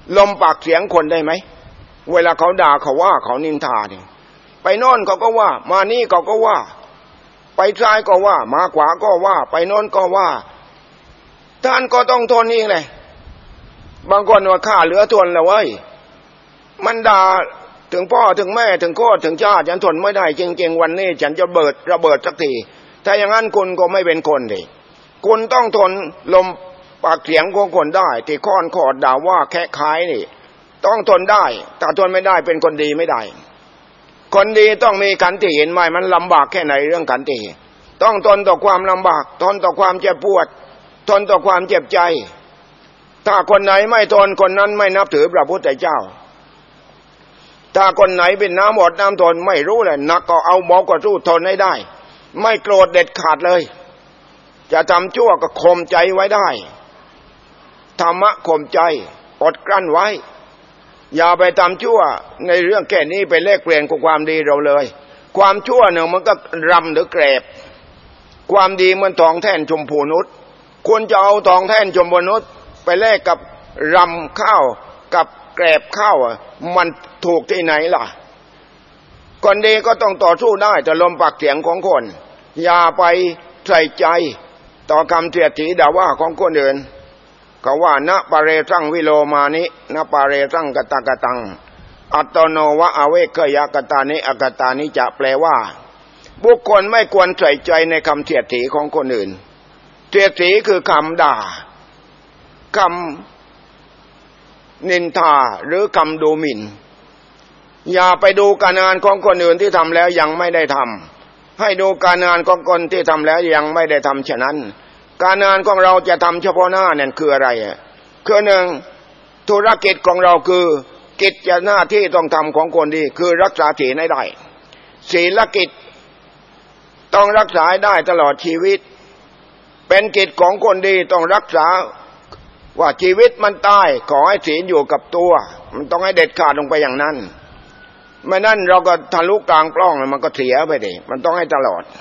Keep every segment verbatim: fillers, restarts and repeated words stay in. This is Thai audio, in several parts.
ลมปากเสียงคนได้ไหมเวลาเขาด่าเขาว่าเขานินทาเนี่ยไปโน่นเขาก็ว่ามานี่เขาก็ว่าไปซ้ายก็ว่ามาขวาก็ว่าไปโน่นก็ว่าท่านก็ต้องทนเองเลยบางคนว่าข้าเหลือทนแล้วเว้ยมันด่าถึงพ่อถึงแม่ถึงโคตรถึงชาติฉันทนไม่ได้จริงๆวันนี้ฉันจะเบิดระเบิดสักทีถ้าอย่างนั้นคุณก็ไม่เป็นคนดิคุณต้องทนลมปากเสียงของคนได้ที่ค้อนขอดด่าว่าแค่คายนี่ต้องทนได้ถ้าทนไม่ได้เป็นคนดีไม่ได้คนดีต้องมีขันติเห็นไหมมันลำบากแค่ไหนเรื่องขันติต้องทนต่อความลำบากทนต่อความเจ็บปวดทนต่อความเจ็บใจถ้าคนไหนไม่ทนคนนั้นไม่นับถือพระพุทธเจ้าถ้าคนไหนเป็นน้ำอดน้ำทนไม่รู้เลยนักก็เอาหมอก็สู้ทนให้ได้ไม่โกรธเด็ดขาดเลยจะทำชั่วก็ข่มใจไว้ได้ธรรมะข่มใจอดกลั้นไว้อย่าไปทำชั่วในเรื่องแค่นี้ไปแลกเปลี่ยนกับความดีเราเลยความชั่วเนี่ยมันก็รำหรือแกรบความดีมันทองแท่นชมพูนุชควรจะเอาทองแท่นชมพูนุชไปแลกกับรำข้าวกับแกรบข้าวมันถูกที่ไหนล่ะคนดีก็ต้องต่อสู้ได้แต่ลมปากเสียงของคนอย่าไปใส่ใจต่อคำเสียดสีด่าว่าของคนอื่นเขาว่านะปะเรสังวิโลมานินะปะเรสังกตกตังอัตโนวะอเวกยกตานิอกตานิจะแปลว่าบุคคลไม่ควรใส่ใจในคำเสียดสีของคนอื่นเสียดสีคือคำด่าคำนินทาหรือคำดูหมิ่นอย่าไปดูการงานของคนอื่นที่ทำแล้วยังไม่ได้ทำให้ดูการงานของคนที่ทำแล้วยังไม่ได้ทำฉะนั้นการงานของเราจะทำเฉพาะหน้านั่นคืออะไรคือหนึ่งธุรกิจของเราคือกิจหน้าที่ต้องทำของคนดีคือรักษาศีลให้ได้ศีลกิจต้องรักษาได้ตลอดชีวิตเป็นกิจของคนดีต้องรักษาว่าชีวิตมันตายขอให้ศีลอยู่กับตัวมันต้องให้เด็ดขาดลงไปอย่างนั้นไม่นั่นเราก็ทะลุกลางปล้องมันก็เสียไปดิมันต้องให้ตลอด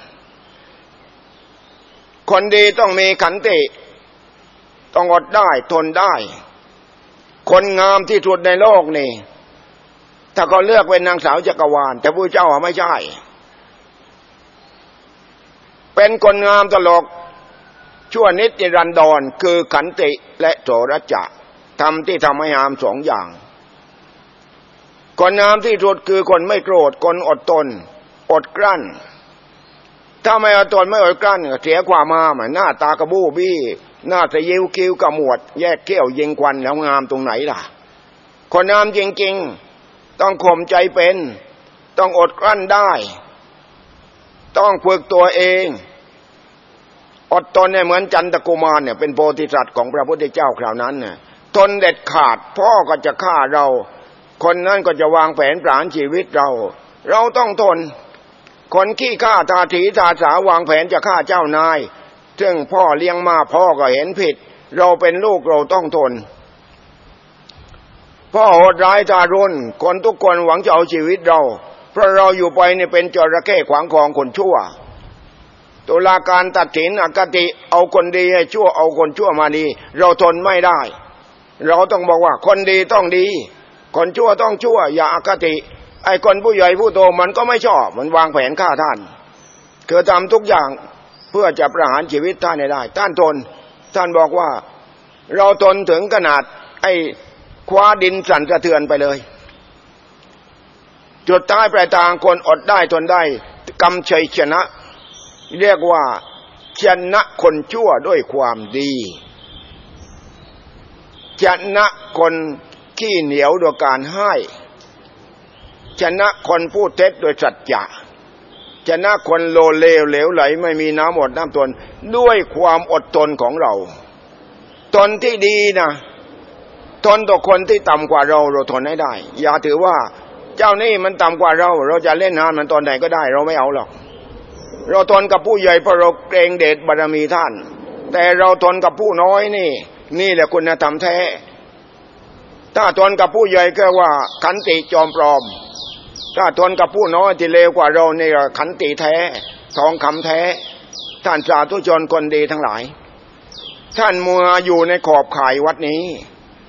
คนดีต้องมีขันติต้องอดได้ทนได้คนงามที่สุดในโลกนี่ถ้าเขาเลือกเป็นนางสาวจักรวาลแต่พระเจ้าไม่ใช่เป็นคนงามตลอดชั่วนิจนิรันดรคือขันติและโสรจะทำที่ทำให้งามสองอย่างคนงามที่สุดคือคนไม่โกรธคนอดทนอดกลั้นถ้าไม่อดทนไม่อดกลั้นเสียความงามหน้าตากระบู้บี้หน้าตะยิ้วคิ้วกระหมวดแยกเขี้ยวยิงควันแล้วงามตรงไหนล่ะคนงามจริงๆต้องข่มใจเป็นต้องอดกลั้นได้ต้องฝึกตัวเองอดทนเนี่ยเหมือนจันทกุมารเนี่ยเป็นโพธิสัตว์ของพระพุทธเจ้าคราวนั้นเนี่ยทนเด็ดขาดพ่อก็จะฆ่าเราคนนั้นก็จะวางแผนประหารชีวิตเราเราต้องทนคนขี้ฆ่าทาถีทาสาวางแผนจะฆ่าเจ้านายซึ่งพ่อเลี้ยงมาพ่อก็เห็นผิดเราเป็นลูกเราต้องทนพ่อโหดร้ายทารุณคนทุกคนหวังจะเอาชีวิตเราเพราะเราอยู่ไปเนี่ยเป็นจระเข้ขวางคลองคนชั่วตุลาการตัดสินอคติเอาคนดีให้ชั่วเอาคนชั่วมาดีเราทนไม่ได้เราต้องบอกว่าคนดีต้องดีคนชั่วต้องชั่วอย่าอคติไอ้คนผู้ใหญ่ผู้โตมันก็ไม่ชอบมันวางแผนฆ่าท่านคือทำทุกอย่างเพื่อจะประหารชีวิตท่านให้ได้ท่านทนท่านบอกว่าเราทนถึงขนาดไอ้คว้าดินสั่นสะเทือนไปเลยจุดท้ายปลายทางคนอดได้ทนได้กำชัยชนะเรียกว่าชนะคนชั่วด้วยความดีชนะคนขี้เหนียวโดยการให้ชนะคนพูดเท็จโดยสัจจะชนะคนโลเลวเหลวไหลไม่มีน้ำอดน้ำทนด้วยความอดทนของเราทนที่ดีนะทนต่อคนที่ต่ำกว่าเราเราทนให้ได้อย่าถือว่าเจ้านี่มันต่ำกว่าเราเราจะเล่นงานมันตอนไหนก็ได้เราไม่เอาหรอกเราทนกับผู้ใหญ่เพราะเราเกรงเดชบารมีท่านแต่เราทนกับผู้น้อยนี่นี่แหละคุณธรรมแท้ถ้าทนกับผู้ใหญ่ก็ว่าขันติจอมปลอมถ้าทนกับผู้น้อยที่เลวกว่าเรานี่ขันติแท้ทองคำแท้ท่านสาธุชนคนดีทั้งหลายท่านมัวอยู่ในขอบข่ายวัดนี้